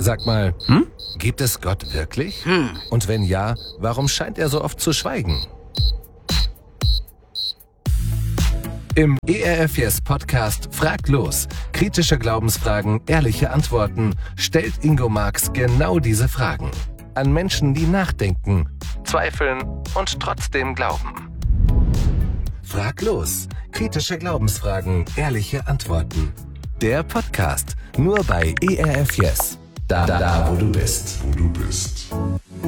Sag mal, gibt es Gott wirklich? Und wenn ja, warum scheint er so oft zu schweigen? Im ERF Yes Podcast Frag los. Kritische Glaubensfragen, ehrliche Antworten stellt Ingo Marx genau diese Fragen. An Menschen, die nachdenken, zweifeln und trotzdem glauben. Frag los. Kritische Glaubensfragen, ehrliche Antworten. Der Podcast. Nur bei ERF Yes. Da, wo du bist.